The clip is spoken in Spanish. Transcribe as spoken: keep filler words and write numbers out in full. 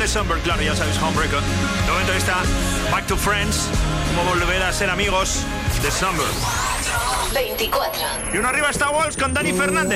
de Summer, claro, ya sabéis, Homebreaker. De momento está Back to Friends, como volver a ser amigos de Summer. veinticuatro. Y uno arriba está Walls con Dani Fernández.